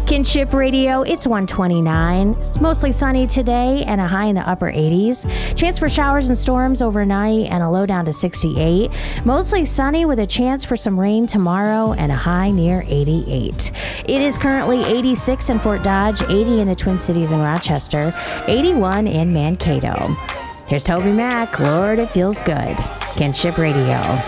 Kinship Radio, it's 129. It's mostly sunny today and a high in the upper 80s. Chance for showers and storms overnight and a low down to 68. Mostly sunny with a chance for some rain tomorrow and a high near 88. It is currently 86 in Fort Dodge, 80 in the Twin Cities and Rochester, 81 in Mankato. Here's Toby Mac, Lord, It Feels Good. Kinship Radio.